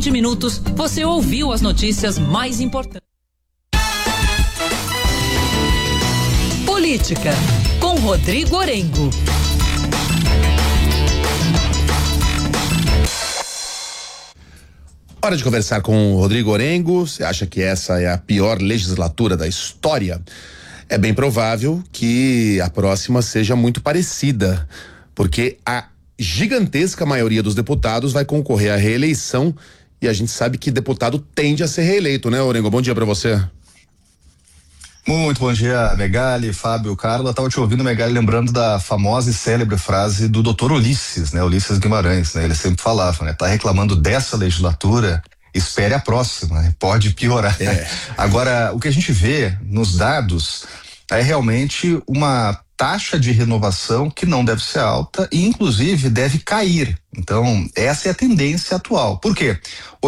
20 minutos, você ouviu as notícias mais importantes. Política, com Rodrigo Orengo. Hora de conversar com o Rodrigo Orengo. Você acha que essa é a pior legislatura da história? É bem provável que a próxima seja muito parecida, porque a gigantesca maioria dos deputados vai concorrer à reeleição e a gente sabe que deputado tende a ser reeleito, né, Orengo? Bom dia pra você. Muito bom dia, Megali, Fábio, Carla. Tava te ouvindo, Megali, lembrando da famosa e célebre frase do Dr. Ulisses, né? Ulisses Guimarães, né? Ele sempre falava, né? Tá reclamando dessa legislatura, espere a próxima, né? Pode piorar. Agora, o que a gente vê nos dados é realmente uma taxa de renovação que não deve ser alta e inclusive deve cair. Então, essa é a tendência atual. Por quê?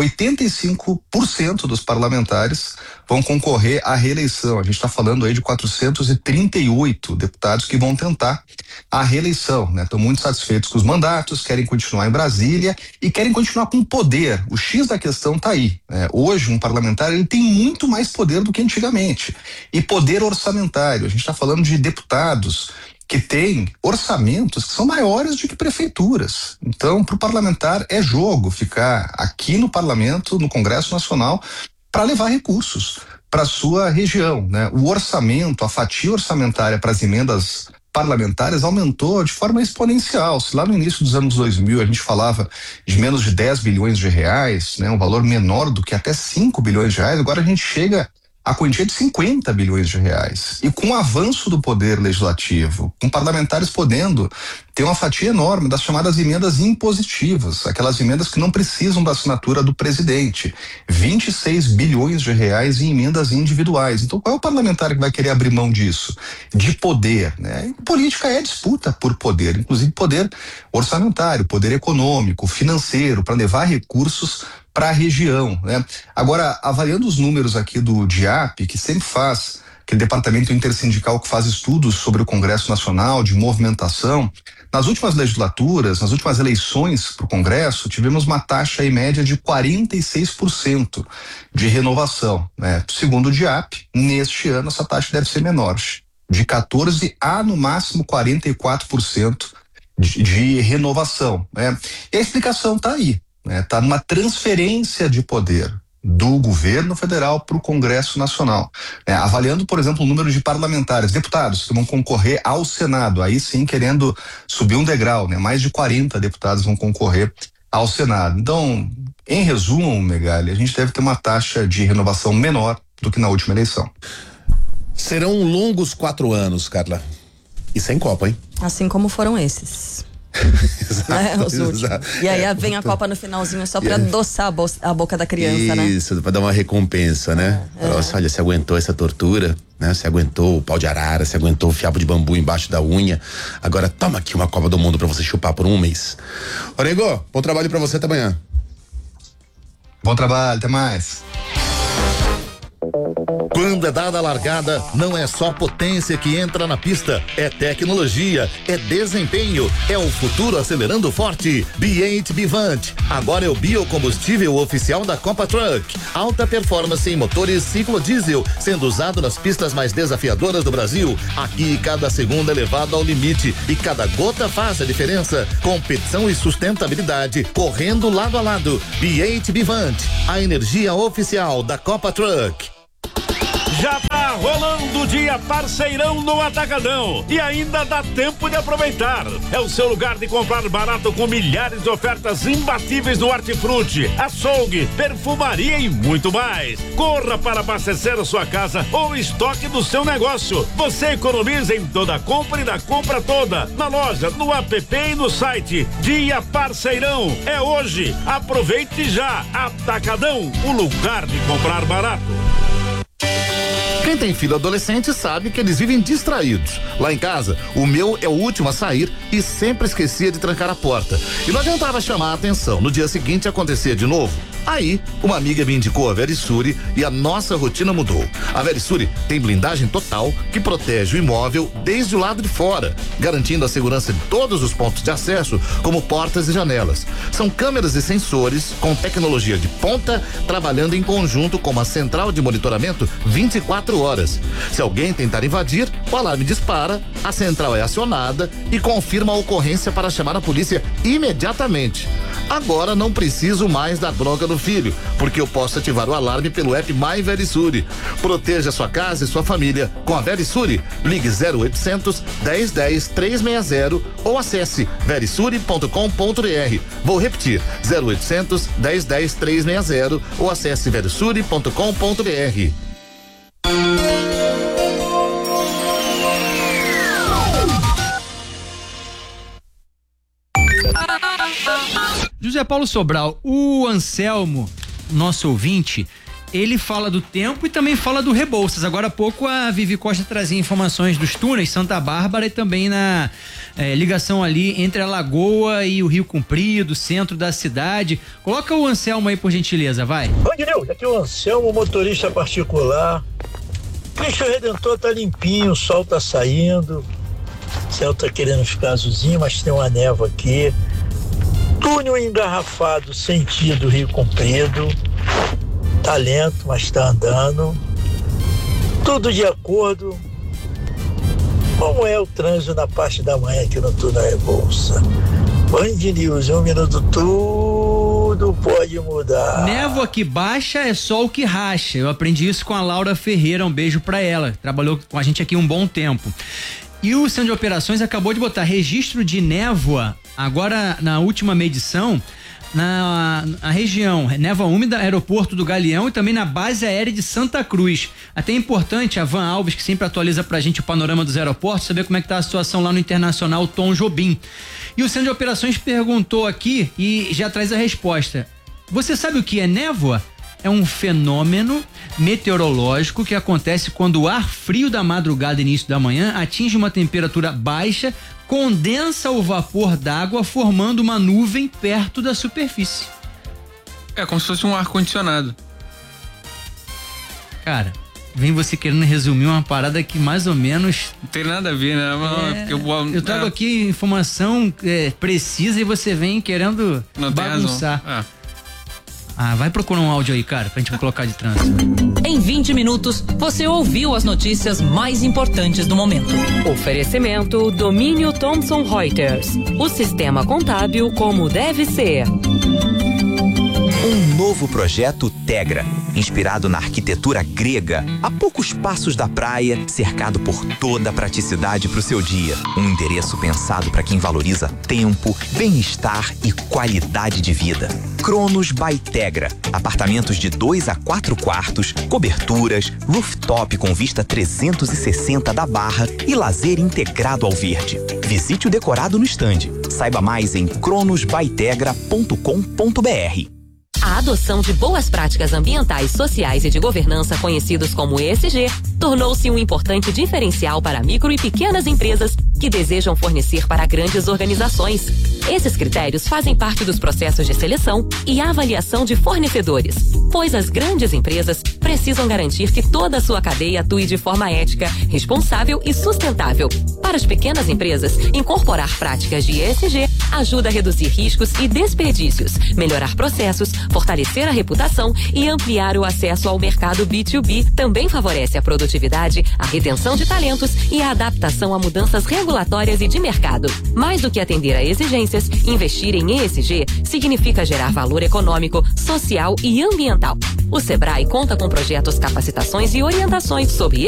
85% dos parlamentares vão concorrer à reeleição. A gente está falando aí de 438 deputados que vão tentar a reeleição, né? Estão muito satisfeitos com os mandatos, querem continuar em Brasília e querem continuar com poder. O X da questão está aí, né? Hoje, um parlamentar, ele tem muito mais poder do que antigamente. E poder orçamentário. A gente está falando de deputados que têm orçamentos que são maiores do que prefeituras. Então, para o parlamentar é jogo ficar aqui no parlamento, no Congresso Nacional, para levar recursos para sua região, né? O orçamento, a fatia orçamentária para as emendas parlamentares aumentou de forma exponencial. Se lá no início dos anos 2000 a gente falava de menos de 10 bilhões de reais, né? Um valor menor do que até 5 bilhões de reais, agora a gente chega a quantia de 50 bilhões de reais. E com o avanço do poder legislativo, com parlamentares podendo ter uma fatia enorme das chamadas emendas impositivas, aquelas emendas que não precisam da assinatura do presidente. 26 bilhões de reais em emendas individuais. Então, qual é o parlamentar que vai querer abrir mão disso? De poder, né? E política é disputa por poder, inclusive poder orçamentário, poder econômico, financeiro, para levar recursos para a região, né? Agora, avaliando os números aqui do DIAP, que sempre faz, aquele departamento intersindical que faz estudos sobre o Congresso Nacional, de movimentação, nas últimas legislaturas, nas últimas eleições para o Congresso, tivemos uma taxa em média de 46% de renovação, né? Segundo o DIAP, neste ano essa taxa deve ser menor, de 14% a no máximo 44% de renovação, né? E a explicação está aí. Está numa transferência de poder do governo federal para o Congresso Nacional, avaliando, por exemplo, o número de parlamentares, deputados que vão concorrer ao Senado, aí sim querendo subir um degrau, né? Mais de 40 deputados vão concorrer ao Senado. Então, em resumo, Megali, a gente deve ter uma taxa de renovação menor do que na última eleição. Serão longos 4 anos, Carla, e sem Copa, hein? Assim como foram esses. Exato, Os últimos. E aí vem a Copa no finalzinho só pra adoçar a boca da criança, né? Isso, pra dar uma recompensa, né? Nossa, olha, você aguentou essa tortura, né? Você aguentou o pau de arara, você aguentou o fiapo de bambu embaixo da unha. Agora toma aqui uma Copa do Mundo pra você chupar por um mês. Orengo, bom trabalho pra você, até amanhã. Bom trabalho, até mais. Quando é dada a largada, não é só potência que entra na pista, é tecnologia, é desempenho, é o futuro acelerando forte. B8 Bivant, agora é o biocombustível oficial da Copa Truck. Alta performance em motores ciclo diesel, sendo usado nas pistas mais desafiadoras do Brasil. Aqui cada segundo é levado ao limite e cada gota faz a diferença. Competição e sustentabilidade correndo lado a lado. B8 Bivant, a energia oficial da Copa Truck. Já tá rolando o dia parceirão no Atacadão e ainda dá tempo de aproveitar. É o seu lugar de comprar barato com milhares de ofertas imbatíveis no hortifruti, açougue, perfumaria e muito mais. Corra para abastecer a sua casa ou estoque do seu negócio. Você economiza em toda a compra e da compra toda. Na loja, no app e no site. Dia parceirão é hoje. Aproveite já. Atacadão, o lugar de comprar barato. Quem tem filho adolescente sabe que eles vivem distraídos. Lá em casa, o meu é o último a sair e sempre esquecia de trancar a porta. E não adiantava chamar a atenção. No dia seguinte acontecia de novo. Aí, uma amiga me indicou a Verisure e a nossa rotina mudou. A Verisure tem blindagem total que protege o imóvel desde o lado de fora, garantindo a segurança de todos os pontos de acesso, como portas e janelas. São câmeras e sensores com tecnologia de ponta, trabalhando em conjunto com uma central de monitoramento 24 horas. Se alguém tentar invadir, o alarme dispara, a central é acionada e confirma a ocorrência para chamar a polícia imediatamente. Agora não preciso mais dar bronca no filho, porque eu posso ativar o alarme pelo app My Verisure. Proteja sua casa e sua família com a Verisure. Ligue 0800 1010 360 ou acesse verisure.com.br. Vou repetir, 0800 1010 360 ou acesse verisure.com.br. José Paulo Sobral, o Anselmo, nosso ouvinte, ele fala do tempo e também fala do Rebouças. Agora há pouco a Vivi Costa trazia informações dos túneis Santa Bárbara e também na ligação ali entre a Lagoa e o Rio Comprido, centro da cidade. Coloca o Anselmo aí, por gentileza, vai. Bom, Nilson, aqui é o Anselmo, motorista particular. Cristo Redentor tá limpinho, o sol tá saindo, o céu tá querendo ficar azulzinho, mas tem uma névoa aqui. Túnel engarrafado, sentido Rio Comprido, tá lento, mas tá andando, tudo de acordo. Como é o trânsito na parte da manhã aqui no túnel Rebouça? Band News, 1 minuto, tudo pode mudar. Névoa que baixa é sol que racha. Eu aprendi isso com a Laura Ferreira, um beijo pra ela, trabalhou com a gente aqui um bom tempo. E o Centro de Operações acabou de botar registro de névoa agora na última medição na região, névoa úmida, aeroporto do Galeão e também na base aérea de Santa Cruz. Até é importante a Van Alves, que sempre atualiza pra gente o panorama dos aeroportos, saber como é que tá a situação lá no Internacional Tom Jobim. E o Centro de Operações perguntou aqui e já traz a resposta. Você sabe o que é névoa? É um fenômeno meteorológico que acontece quando o ar frio da madrugada e início da manhã atinge uma temperatura baixa, condensa o vapor d'água, formando uma nuvem perto da superfície. É como se fosse um ar-condicionado. Cara, vem você querendo resumir uma parada que mais ou menos... Não tem nada a ver, né? Eu trago aqui informação precisa e você vem querendo bagunçar. Vai procurar um áudio aí, cara, pra gente colocar de trânsito. Em 20 minutos, você ouviu as notícias mais importantes do momento. Oferecimento Domínio Thomson Reuters. O sistema contábil como deve ser. Um novo projeto Tegra, inspirado na arquitetura grega, a poucos passos da praia, cercado por toda a praticidade para o seu dia. Um endereço pensado para quem valoriza tempo, bem-estar e qualidade de vida. Cronos by Tegra. Apartamentos de 2 a 4 quartos, coberturas, rooftop com vista 360 da Barra e lazer integrado ao verde. Visite o decorado no estande. Saiba mais em cronosbytegra.com.br. A adoção de boas práticas ambientais, sociais e de governança, conhecidos como ESG, tornou-se um importante diferencial para micro e pequenas empresas que desejam fornecer para grandes organizações. Esses critérios fazem parte dos processos de seleção e avaliação de fornecedores, pois as grandes empresas precisam garantir que toda a sua cadeia atue de forma ética, responsável e sustentável. Para as pequenas empresas, incorporar práticas de ESG ajuda a reduzir riscos e desperdícios, melhorar processos, fortalecer a reputação e ampliar o acesso ao mercado B2B. Também favorece a produtividade, a retenção de talentos e a adaptação a mudanças regulatórias e de mercado. Mais do que atender a exigências, investir em ESG significa gerar valor econômico, social e ambiental. O Sebrae conta com projetos, capacitações e orientações sobre